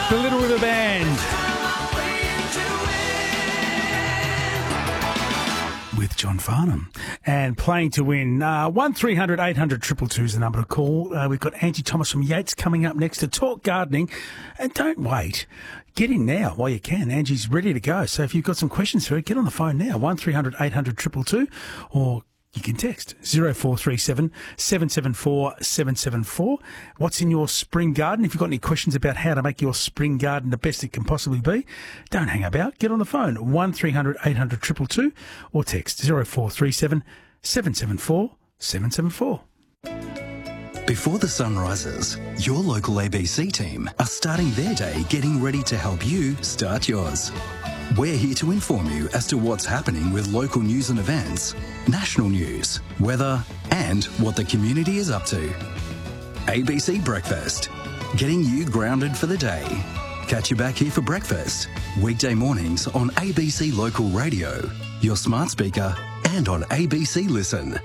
The Little River Band. With John Farnham. And playing to win. 1300 800 222 is the number to call. We've got Angie Thomas from Yates coming up next to talk gardening. And don't wait. Get in now while you can. Angie's ready to go. So if you've got some questions for her, get on the phone now. 1300 800 222 or you can text 0437 774 774. What's in your spring garden? If you've got any questions about how to make your spring garden the best it can possibly be, don't hang about. Get on the phone 1300 800 222 or text 0437 774 774. Before the sun rises, your local ABC team are starting their day getting ready to help you start yours. We're here to inform you as to what's happening with local news and events, national news, weather, and what the community is up to. ABC Breakfast, getting you grounded for the day. Catch you back here for breakfast, weekday mornings on ABC Local Radio, your smart speaker, and on ABC Listen.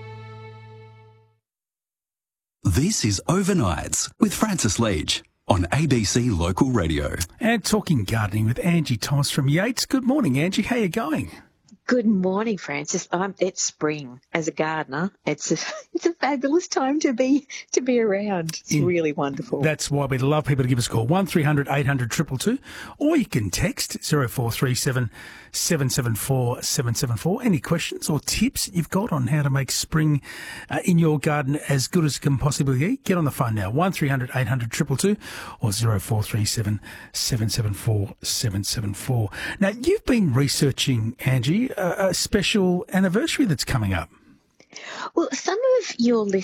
This is Overnights with Francis Leach on ABC Local Radio. And talking gardening with Angie Thomas from Yates. Good morning, Angie. How are you going? Good morning, Francis. It's spring. As a gardener, it's a fabulous time to be around. It's really wonderful. That's why we'd love people to give us a call, 1300 800 222, or you can text 0437 774 774. Any questions or tips you've got on how to make spring in your garden as good as it can possibly be, get on the phone now, 1300 800 222 or 0437 774 774. Now, you've been researching, Angie, a special anniversary that's coming up. Well, some of your